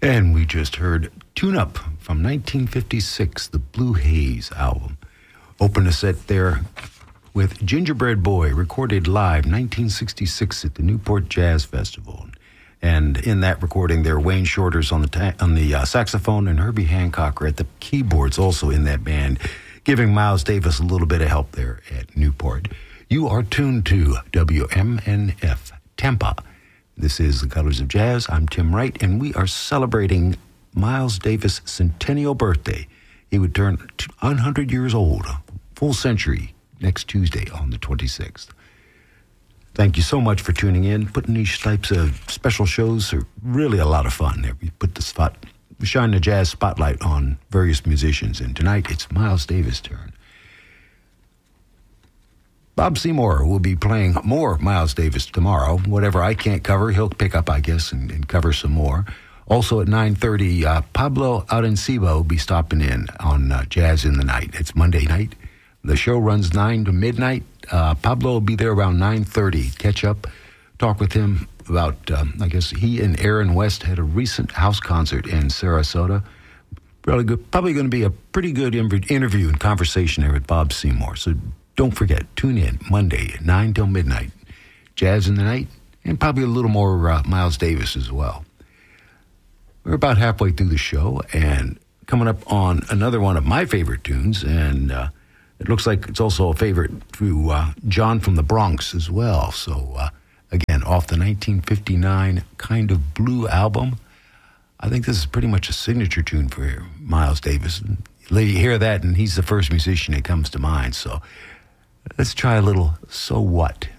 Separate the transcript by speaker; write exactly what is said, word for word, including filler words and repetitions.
Speaker 1: And we just heard Tune Up from nineteen fifty-six, the Blue Haze album. Opened a set there with Gingerbread Boy, recorded live nineteen sixty-six at the Newport Jazz Festival. And in that recording there, Wayne Shorter's on the ta- on the uh, saxophone, and Herbie Hancock are at the keyboards also in that band, giving Miles Davis a little bit of help there at Newport. You are tuned to W M N F Tampa. This is The Colors of Jazz. I'm Tim Wright, and we are celebrating Miles Davis' centennial birthday. He would turn one hundred years old, a full century, next Tuesday on the twenty-sixth. Thank you so much for tuning in. Putting these types of special shows are really a lot of fun. We put the spot, we shine the jazz spotlight on various musicians, and tonight it's Miles Davis' turn. Bob Seymour will be playing more Miles Davis tomorrow. Whatever I can't cover, he'll pick up, I guess, and, and cover some more. Also at nine thirty, uh, Pablo Arencibo will be stopping in on uh, Jazz in the Night. It's Monday night. The show runs nine to midnight. Uh, Pablo will be there around nine thirty. Catch up, talk with him about, um, I guess, he and Aaron West had a recent house concert in Sarasota. Really good, probably going to be a pretty good interview and conversation there with Bob Seymour. So don't forget, tune in Monday, nine till midnight. Jazz in the Night, and probably a little more uh, Miles Davis as well. We're about halfway through the show, and coming up on another one of my favorite tunes, and uh, it looks like it's also a favorite to uh, John from the Bronx as well. So, uh, again, off the nineteen fifty-nine Kind of Blue album. I think this is pretty much a signature tune for Miles Davis. You hear that, and he's the first musician that comes to mind, so let's try a little So What?